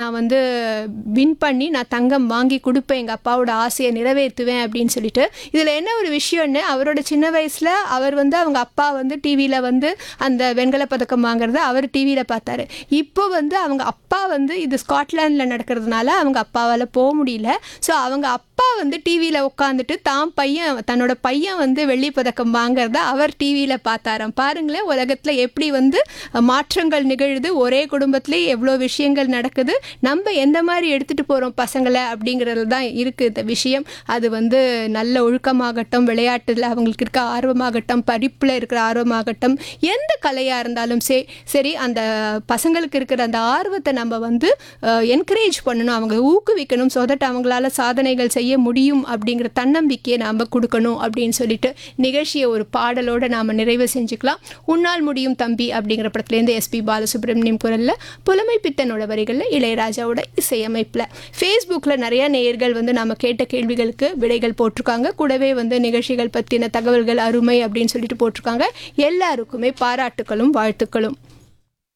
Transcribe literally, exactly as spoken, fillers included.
நான் வந்து வின் பண்ணி நான் தங்கம் வாங்கி கொடுப்பேன், எங்கள் அப்பாவோட ஆசையை நிறைவேற்றுவேன் அப்படின்னு சொல்லிட்டு. இதில் என்ன ஒரு விஷயம்னு, அவரோட சின்ன வயசில் அவர் வந்து அவங்க அப்பா வந்து டிவியில் வந்து அந்த வெண்கல பதக்கம் வாங்குறத அவர் டிவியில் பார்த்தாரு. இப்போ வந்து அவங்க அப்பா வந்து இது ஸ்காட்லாண்டில் நடக்கிறதுனால அவங்க அப்பாவால் போக முடியல. ஸோ அவங்க அப்பா வந்து டிவியில் உட்காந்துட்டு தான் பையன் தன்னோட பையன் வந்து வெள்ளி பதக்கம் வாங்குறத அவர் டிவியில் பார்த்தாராம். பாருங்களேன் உலகத்தில் எப்படி வந்து மாற்றங்கள் நிகழுது, ஒரே குடும்பத்திலே எவ்வளோ விஷயங்கள் நடக்குது, நம்ம எந்த மாதிரி எடுத்துகிட்டு போகிறோம் பசங்களை அப்படிங்கிறது தான் இருக்குது இந்த விஷயம். அது வந்து நல்ல ஒழுக்கமாகட்டும், விளையாட்டில் அவங்களுக்கு இருக்க ஆர்வமாகட்டும், படிப்பில் இருக்கிற ஆர்வமாகட்டும், எந்த கலையாக இருந்தாலும் சரி சரி அந்த பசங்களுக்கு இருக்கிற அந்த ஆர்வத்தை நம்ம வந்து என்கரேஜ் பண்ணணும், அவங்க ஊக்குவிக்கணும். ஸோ தட் அவங்களால சாதனைகள் செய்ய முடியும் அப்படிங்கிற தன்னம்பிக்கையை நாம் கொடுக்கணும் அப்படின்னு சொல்லிட்டு நிகழ்ச்சியை ஒரு பாடலோடு நாம் நிறைவு செஞ்சுக்கலாம். உன்னால் முடியும் தம்பி அப்படிங்கிற படத்துலேருந்து எஸ்பி பாலசுப்ரமணியம் குரலில், புலமை பித்தனோட வரிகளில், இளையராஜாவோட இசையமைப்பில். ஃபேஸ்புக்கில் நிறைய நேயர்கள் வந்து நாம் கேட்ட கேள்விகளுக்கு விடைகள் போட்டிருக்காங்க. கூடவே வந்து நிகழ்ச்சிகள் பற்றின தகவல்கள் அருமை அப்படின்னு சொல்லிட்டு போட்டிருக்காங்க. எல்லாருக்குமே பாராட்டுக்களும் வாழ்த்துக்களும்.